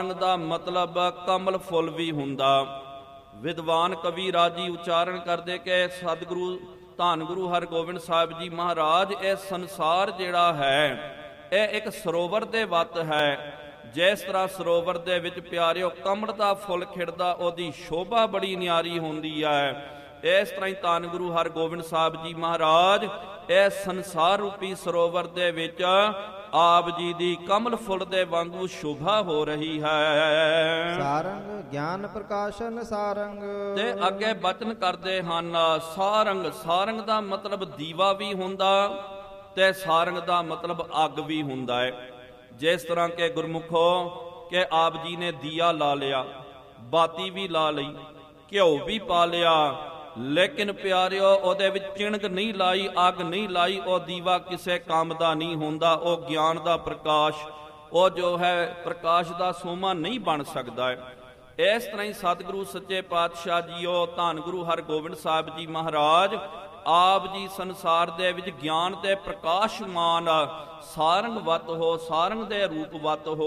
ਦਾ ਮਤਲਬ ਕਮਲ ਫੁੱਲ ਵੀ ਹੁੰਦਾ। ਵਿਦਵਾਨ ਕਵੀ ਰਾਜੀ ਉਚਾਰਨ ਕਰਦੇ ਕਿ ਸਤਿਗੁਰੂ ਧੰਨ ਗੁਰੂ ਹਰਗੋਬਿੰਦ ਸਾਹਿਬ ਜੀ ਮਹਾਰਾਜ, ਇਹ ਸੰਸਾਰ ਜਿਹੜਾ ਹੈ ਇਹ ਇੱਕ ਸਰੋਵਰ ਦੇ ਵੱਤ ਹੈ। ਜਿਸ ਤਰ੍ਹਾਂ ਸਰੋਵਰ ਦੇ ਵਿੱਚ ਪਿਆਰਿਓ ਕਮਲ ਦਾ ਫੁੱਲ ਖਿੜਦਾ, ਉਹਦੀ ਸ਼ੋਭਾ ਬੜੀ ਨਿਆਰੀ ਹੁੰਦੀ ਹੈ। ਇਸ ਤਰ੍ਹਾਂ ਹੀ ਧੰਨ ਗੁਰੂ ਹਰਗੋਬਿੰਦ ਸਾਹਿਬ ਜੀ ਮਹਾਰਾਜ ਇਹ ਸੰਸਾਰ ਰੂਪੀ ਸਰੋਵਰ ਦੇ ਵਿੱਚ ਆਪ ਜੀ ਦੀ ਕਮਲ ਫੁੱਲ ਦੇ ਵਾਂਗੂ ਸ਼ੋਭਾ ਹੋ ਰਹੀ ਹੈ। ਸਾਰੰਗ ਗਿਆਨ ਪ੍ਰਕਾਸ਼ਨ ਸਾਰੰਗ। ਤੇ ਅੱਗੇ ਬਚਨ ਕਰਦੇ ਹਨ ਸਾਰੰਗ। ਸਾਰੰਗ ਦਾ ਮਤਲਬ ਦੀਵਾ ਵੀ ਹੁੰਦਾ ਤੇ ਸਾਰੰਗ ਦਾ ਮਤਲਬ ਅੱਗ ਵੀ ਹੁੰਦਾ ਹੈ। ਜਿਸ ਤਰ੍ਹਾਂ ਕਿ ਗੁਰਮੁਖੋ ਕਿ ਆਪ ਜੀ ਨੇ ਦੀਆ ਲਾ ਲਿਆ, ਬਾਤੀ ਵੀ ਲਾ ਲਈ, ਘਿਓ ਵੀ ਪਾ ਲਿਆ, ਲੇਕਿਨ ਪਿਆਰਿਓ ਉਹਦੇ ਵਿੱਚ ਚਿਣਗ ਨਹੀਂ ਲਾਈ, ਅੱਗ ਨਹੀਂ ਲਾਈ, ਉਹ ਦੀਵਾ ਕਿਸੇ ਕੰਮ ਦਾ ਨਹੀਂ ਹੁੰਦਾ। ਉਹ ਗਿਆਨ ਦਾ ਪ੍ਰਕਾਸ਼, ਉਹ ਜੋ ਹੈ ਪ੍ਰਕਾਸ਼ ਦਾ ਸੋਮਾ ਨਹੀਂ ਬਣ ਸਕਦਾ ਹੈ। ਇਸ ਤਰ੍ਹਾਂ ਹੀ ਸਤਿਗੁਰੂ ਸੱਚੇ ਪਾਤਸ਼ਾਹ ਜੀਓ ਧੰਨ ਗੁਰੂ ਹਰਗੋਬਿੰਦ ਸਾਹਿਬ ਜੀ ਮਹਾਰਾਜ ਆਪ ਜੀ ਸੰਸਾਰ ਦੇ ਵਿੱਚ ਗਿਆਨ ਤੇ ਪ੍ਰਕਾਸ਼ਮਾਨ ਸਾਰੰਗ ਵਤ ਹੋ, ਸਾਰੰਗ ਦੇ ਰੂਪ ਵਤ ਹੋ।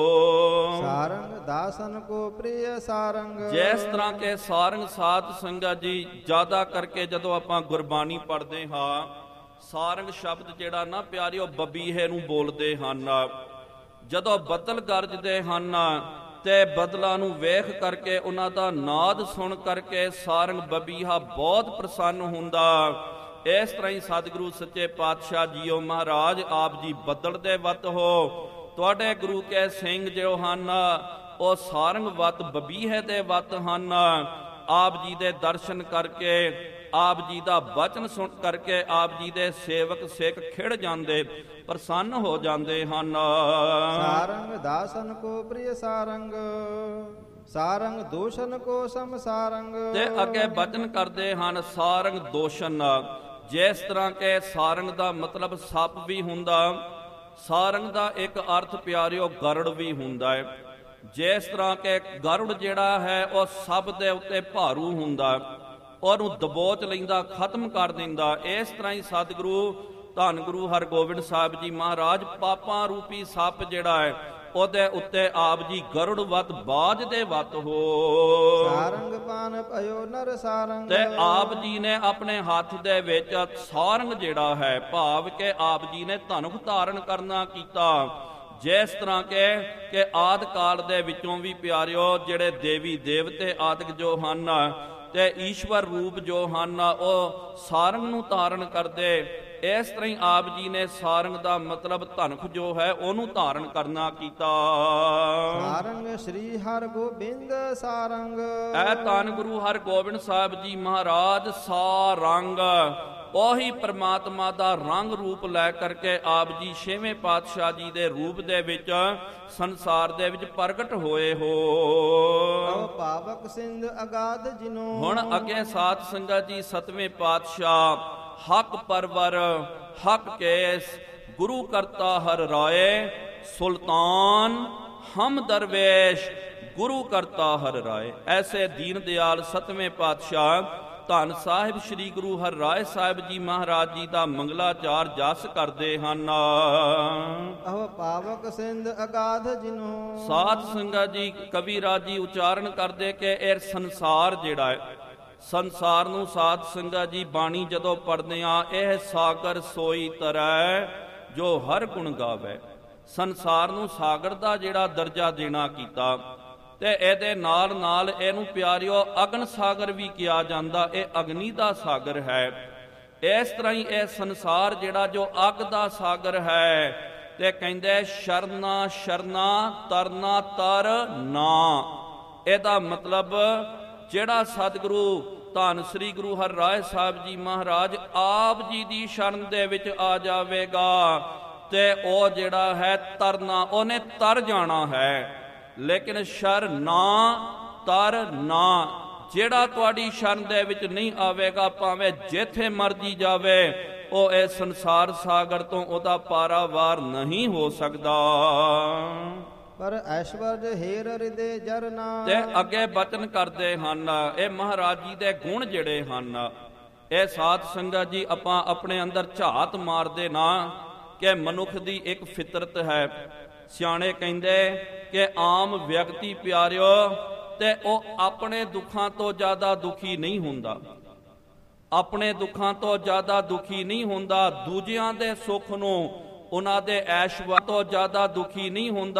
ਸਾਰੰਗ ਦਾਸਨ ਕੋ ਪ੍ਰਿਯ ਸਾਰੰਗ। ਜਿਸ ਤਰ੍ਹਾਂ ਕਿ ਸਾਰੰਗ ਸਾਧ ਸੰਗਤ ਜੀ ਜ਼ਿਆਦਾ ਕਰਕੇ ਜਦੋਂ ਆਪਾਂ ਗੁਰਬਾਣੀ ਪੜ੍ਹਦੇ ਹਾਂ, ਸਾਰੰਗ ਸ਼ਬਦ ਜਿਹੜਾ ਨਾ ਪਿਆਰਿਓ ਬਬੀਹੇ ਨੂੰ ਬੋਲਦੇ ਹਨ। ਜਦੋਂ ਬੱਦਲ ਗਰਜਦੇ ਹਨ ਤੇ ਬਦਲਾਂ ਨੂੰ ਵੇਖ ਕਰਕੇ ਉਹਨਾਂ ਦਾ ਨਾਦ ਸੁਣ ਕਰਕੇ ਸਾਰੰਗ ਬਬੀਹਾ ਬਹੁਤ ਪ੍ਰਸੰਨ ਹੁੰਦਾ। ਇਸ ਤਰ੍ਹਾਂ ਹੀ ਸਤਿਗੁਰੂ ਸੱਚੇ ਪਾਤਸ਼ਾਹ ਜੀਓ ਮਹਾਰਾਜ ਆਪ ਜੀ ਬੱਦਲ ਦੇ ਵੱਤ ਹੋ। ਤੁਹਾਡੇ ਗੁਰੂ ਕੇ ਸਿੰਘ ਜੋ ਹਨ ਉਹ ਸਾਰੰਗ ਵੱਤ ਬਬੀਹੇ ਦੇ ਵੱਤ ਹਨ। ਆਪ ਜੀ ਦੇ ਦਰਸ਼ਨ ਕਰਕੇ, ਆਪ ਜੀ ਦਾ ਬਚਨ ਸੁਣ ਕਰਕੇ ਆਪ ਜੀ ਦੇ ਸੇਵਕ ਸਿੱਖ ਖਿੜ ਜਾਂਦੇ, ਪ੍ਰਸੰਨ ਹੋ ਜਾਂਦੇ ਹਨ। ਸਾਰੰਗ ਦਾਸਨ ਕੋ ਪ੍ਰਿਯ ਸਾਰੰਗ। ਸਾਰੰਗ ਦੋਸ਼ਨ ਕੋ ਸਮ ਸਾਰੰਗ। ਤੇ ਅੱਗੇ ਬਚਨ ਕਰਦੇ ਹਨ ਸਾਰੰਗ ਦੋਸ਼ਨ। ਜਿਸ ਤਰ੍ਹਾਂ ਕਿ ਸਾਰੰਗ ਦਾ ਮਤਲਬ ਸੱਪ ਵੀ ਹੁੰਦਾ, ਸਾਰੰਗ ਦਾ ਇੱਕ ਅਰਥ ਪਿਆਰਿਓ ਗਰੜ ਵੀ ਹੁੰਦਾ ਹੈ। ਜਿਸ ਤਰ੍ਹਾਂ ਕਿ ਗਰੁੜ ਜਿਹੜਾ ਹੈ ਉਹ ਸਭ ਦੇ ਉੱਤੇ ਭਾਰੂ ਹੁੰਦਾ, ਉਹਨੂੰ ਦਬੋਚ ਲੈਂਦਾ, ਖਤਮ ਕਰ ਦਿੰਦਾ। ਇਸ ਤਰ੍ਹਾਂ ਹੀ ਸਤਿਗੁਰੂ ਧੰਨ ਗੁਰੂ ਹਰਗੋਬਿੰਦ ਸਾਹਿਬ ਜੀ ਮਹਾਰਾਜ ਪਾਪਾਂ ਰੂਪੀ ਸੱਪ ਜਿਹੜਾ ਹੈ ਉਹਦੇ ਉੱਤੇ ਆਪ ਜੀ ਗਰੁੜ ਵੱਤ ਬਾਜ ਦੇ ਵੱਤ ਹੋ। ਸਾਰੰਗ ਪਾਨ ਭਇਓ ਨਰ ਸਾਰੰਗ। ਤੇ ਆਪ ਜੀ ਨੇ ਆਪਣੇ ਹੱਥ ਦੇ ਵਿੱਚ ਸਾਰੰਗ ਜਿਹੜਾ ਹੈ, ਭਾਵ ਕਿ ਆਪ ਜੀ ਨੇ ਧਨੁਖ ਧਾਰਨ ਕਰਨਾ ਕੀਤਾ। ਜਿਸ ਤਰ੍ਹਾਂ ਕਿ ਆਦਿ ਕਾਲ ਦੇ ਵਿੱਚੋਂ ਵੀ ਪਿਆਰਿਓ ਜਿਹੜੇ ਦੇਵੀ ਦੇਵਤੇ ਆਦਿਕ ਜੋ ਹਨ ਤੇ ਈਸ਼ਵਰ ਰੂਪ ਜੋ ਹਨ ਉਹ ਸਾਰੰਗ ਨੂੰ ਧਾਰਨ ਕਰਦੇ। ਇਸ ਤਰ੍ਹਾਂ ਹੀ ਆਪ ਜੀ ਨੇ ਸਾਰੰਗ ਦਾ ਮਤਲਬ ਧਨੁਖ ਜੋ ਹੈ ਉਹਨੂੰ ਧਾਰਨ ਕਰਨਾ ਕੀਤਾ। ਸਾਰੰਗ ਸ੍ਰੀ ਹਰਗੋਬਿੰਦ ਸਾਰੰਗ। ਐ ਧੰਨ ਗੁਰੂ ਹਰਗੋਬਿੰਦ ਸਾਹਿਬ ਜੀ ਮਹਾਰਾਜ ਸਾਰੰਗ, ਉਹੀ ਪ੍ਰਮਾਤਮਾ ਦਾ ਰੰਗ ਰੂਪ ਲੈ ਕਰਕੇ ਆਪ ਜੀ ਛੇਵੇਂ ਪਾਤਸ਼ਾਹ ਜੀ ਦੇ ਰੂਪ ਦੇ ਵਿੱਚ ਸੰਸਾਰ ਦੇ ਵਿੱਚ ਪ੍ਰਗਟ ਹੋਏ ਹੋ। ਪਾਵਕ ਸਿੰਧ ਅਗਾਧ ਜਿਨੋ। ਹੁਣ ਅੱਗੇ ਸਾਧ ਸੰਗਤ ਜੀ ਸਤਵੇਂ ਪਾਤਸ਼ਾਹ ਹਕ ਪਰਵਰ ਹਕ ਕੇਸ ਗੁਰੂ ਕਰਤਾ ਹਰ ਰਾਏ ਸੁਲਤਾਨ ਹਮ ਦਰਵੇਸ਼ ਗੁਰੂ ਕਰਤਾ ਹਰ ਰਾਏ। ਐਸੇ ਦੀਨ ਦਿਆਲ ਸਤਵੇਂ ਪਾਤਸ਼ਾਹ ਧੰਨ ਸਾਹਿਬ ਸ੍ਰੀ ਗੁਰੂ ਹਰਿਰਾਏ ਸਾਹਿਬ ਜੀ ਮਹਾਰਾਜ ਜੀ ਦਾ ਮੰਗਲਾਚਾਰ ਜਸ ਕਰਦੇ ਹਨ। ਅਹ ਪਾਵਕ ਸਿੰਧ ਅਗਾਧ ਜਿਨੋ। ਸਾਧ ਸੰਗਤ ਜੀ ਕਵੀ ਰਾਜੀ ਉਚਾਰਨ ਕਰਦੇ ਕਿ ਇਹ ਸੰਸਾਰ ਜਿਹੜਾ ਹੈ, ਸੰਸਾਰ ਨੂੰ ਸਾਧ ਸੰਗਤ ਜੀ ਬਾਣੀ ਜਦੋਂ ਪੜ੍ਹਦੇ ਆ, ਇਹ ਸਾਗਰ ਸੋਈ ਤਰੈ ਜੋ ਹਰ ਗੁਣ ਗਾਵੇ। ਸੰਸਾਰ ਨੂੰ ਸਾਗਰ ਦਾ ਜਿਹੜਾ ਦਰਜਾ ਦੇਣਾ ਕੀਤਾ ਤੇ ਇਹਦੇ ਨਾਲ ਨਾਲ ਇਹਨੂੰ ਪਿਆਰਿਓ ਅਗਨ ਸਾਗਰ ਵੀ ਕਿਹਾ ਜਾਂਦਾ। ਇਹ ਅਗਨੀ ਦਾ ਸਾਗਰ ਹੈ। ਇਸ ਤਰ੍ਹਾਂ ਹੀ ਇਹ ਸੰਸਾਰ ਜਿਹੜਾ ਜੋ ਅੱਗ ਦਾ ਸਾਗਰ ਹੈ ਤੇ ਕਹਿੰਦੇ ਸ਼ਰਨਾ ਸ਼ਰਨਾ ਤਰਨਾ ਤਰ ਨਾ। ਇਹਦਾ ਮਤਲਬ ਜਿਹੜਾ ਸਤਿਗੁਰੂ ਧੰਨ ਸ੍ਰੀ ਗੁਰੂ ਹਰਿਰਾਏ ਸਾਹਿਬ ਜੀ ਮਹਾਰਾਜ ਆਪ ਜੀ ਦੀ ਸ਼ਰਨ ਦੇ ਵਿੱਚ ਆ ਜਾਵੇਗਾ ਤੇ ਉਹ ਜਿਹੜਾ ਹੈ ਤਰਨਾ, ਉਹਨੇ ਤਰ ਜਾਣਾ ਹੈ। ਲੇਕਿਨ ਸ਼ਰ ਨਾ ਤਰ ਨਾ, ਜਿਹੜਾ ਤੁਹਾਡੀ ਸ਼ਰਨ ਦੇ ਵਿੱਚ ਨਹੀਂ ਆਵੇਗਾ ਭਾਵੇਂ ਜਿੱਥੇ ਮਰਜੀ ਜਾਵੇ, ਉਹ ਇਹ ਸੰਸਾਰ ਸਾਗਰ ਤੋਂ ਉਹਦਾ ਪਾਰਾਵਾਰ ਨਹੀਂ ਹੋ ਸਕਦਾ। ਪਰ ਐਸ਼ਵਰਜ ਹੇਰ ਹਿਰਦੇ ਜਰਨਾ। ਤੇ ਅੱਗੇ ਬਚਨ ਕਰਦੇ ਹਨ ਇਹ ਮਹਾਰਾਜ ਜੀ ਦੇ ਗੁਣ ਜਿਹੜੇ ਹਨ, ਇਹ ਸਾਧ ਸੰਗਤ ਜੀ ਆਪਾਂ ਆਪਣੇ ਅੰਦਰ ਝਾਤ ਮਾਰਦੇ ਨਾ ਕਿ ਮਨੁੱਖ ਦੀ ਇੱਕ ਫਿਤਰਤ ਹੈ ਸਿਆਣੇ ਕਹਿੰਦੇ ਕਿ ਆਮ ਵਿਅਕਤੀ ਪਿਆਰਿਓ ਤੇ ਉਹ ਆਪਣੇ ਦੁੱਖਾਂ ਤੋਂ ਜ਼ਿਆਦਾ ਦੁਖੀ ਨਹੀਂ ਹੁੰਦਾ, ਆਪਣੇ ਦੁੱਖਾਂ ਤੋਂ ਜ਼ਿਆਦਾ ਦੁਖੀ ਨਹੀਂ ਹੁੰਦਾ, ਦੂਜਿਆਂ ਦੇ ਸੁੱਖ ਨੂੰ, ਉਹਨਾਂ ਦੇ ਐਸ਼ਵ ਤੋਂ ਜ਼ਿਆਦਾ ਦੁਖੀ ਨਹੀਂ ਹੁੰਦਾ।